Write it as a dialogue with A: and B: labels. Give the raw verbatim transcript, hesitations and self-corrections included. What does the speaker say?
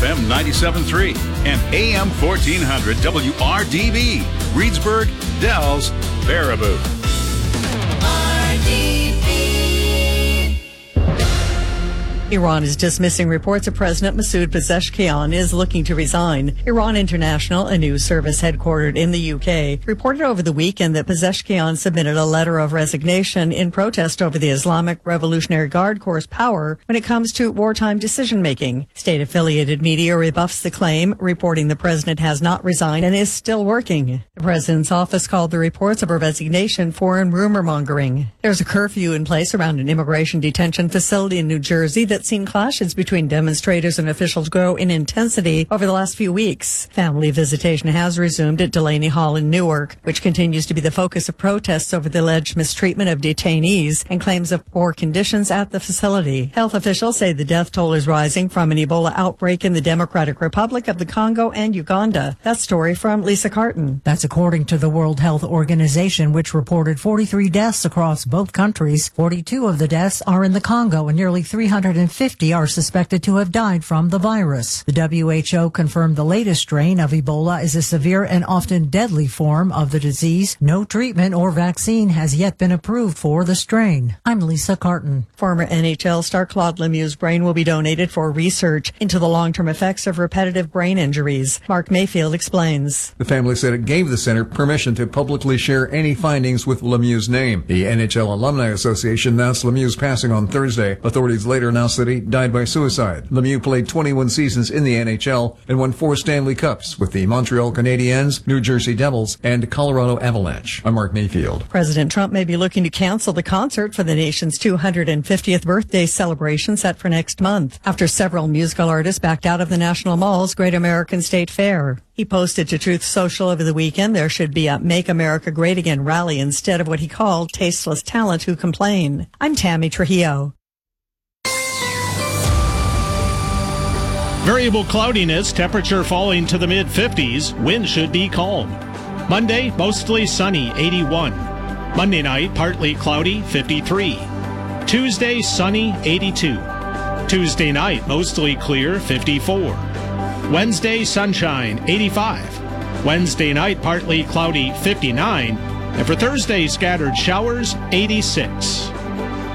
A: M ninety-seven point three and A M fourteen hundred W R D V. Reedsburg, Dells, Baraboo.
B: Iran is dismissing reports that President Masoud Pezeshkian is looking to resign. Iran International, a news service headquartered in the U K, reported over the weekend that Pezeshkian submitted a letter of resignation in protest over the Islamic Revolutionary Guard Corps' power when it comes to wartime decision-making. State-affiliated media rebuffs the claim, reporting the president has not resigned and is still working. The president's office called the reports of her resignation foreign rumor-mongering. There's a curfew in place around an immigration detention facility in New Jersey that That's seen clashes between demonstrators and officials grow in intensity over the last few weeks. Family visitation has resumed at Delaney Hall in Newark, which continues to be the focus of protests over the alleged mistreatment of detainees and claims of poor conditions at the facility. Health officials say the death toll is rising from an Ebola outbreak in the Democratic Republic of the Congo and Uganda. That story from Lisa Carton.
C: That's according to the World Health Organization, which reported forty-three deaths across both countries. forty-two of the deaths are in the Congo, and nearly three hundred fifty are suspected to have died from the virus. The W H O confirmed the latest strain of Ebola is a severe and often deadly form of the disease. No treatment or vaccine has yet been approved for the strain. I'm Lisa Carton.
B: Former N H L star Claude Lemieux's brain will be donated for research into the long-term effects of repetitive brain injuries. Mark Mayfield explains.
D: The family said it gave the center permission to publicly share any findings with Lemieux's name. The N H L Alumni Association announced Lemieux's passing on Thursday. Authorities later announced that he died by suicide. Lemieux played twenty-one seasons in the N H L and won four Stanley Cups with the Montreal Canadiens, New Jersey Devils, and Colorado Avalanche. I'm Mark Mayfield.
B: President Trump may be looking to cancel the concert for the nation's two hundred fiftieth birthday celebration set for next month after several musical artists backed out of the National Mall's Great American State Fair. He posted to Truth Social over the weekend there should be a Make America Great Again rally instead of what he called tasteless talent who complain. I'm Tammy Trujillo.
E: Variable cloudiness, temperature falling to the mid fifties, wind should be calm. Monday, mostly sunny, eighty-one. Monday night, partly cloudy, fifty-three. Tuesday, sunny, eighty-two. Tuesday night, mostly clear, fifty-four. Wednesday, sunshine, eighty-five. Wednesday night, partly cloudy, fifty-nine. And for Thursday, scattered showers, eighty-six.